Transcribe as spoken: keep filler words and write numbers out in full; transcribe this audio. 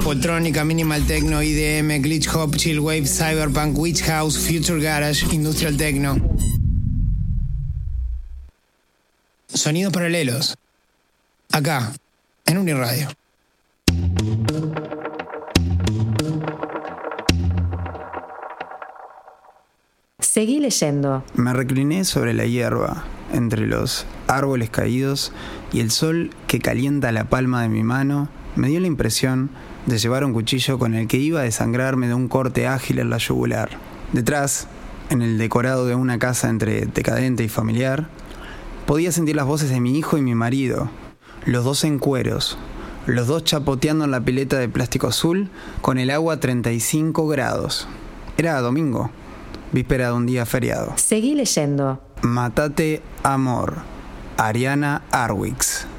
Poltrónica, Minimal Techno, I D M, Glitch Hop, Chill Wave, Cyberpunk, Witch House, Future Garage, Industrial Techno. Sonidos paralelos. Acá, en Uniradio. Seguí leyendo. Me recliné sobre la hierba, entre los árboles caídos, y el sol que calienta la palma de mi mano me dio la impresión de llevar un cuchillo con el que iba a desangrarme de un corte ágil en la yugular. Detrás, en el decorado de una casa entre decadente y familiar, podía sentir las voces de mi hijo y mi marido, los dos en cueros, los dos chapoteando en la pileta de plástico azul con el agua a treinta y cinco grados. Era domingo, víspera de un día feriado. Seguí leyendo. Matate Amor, Ariana Harwicz.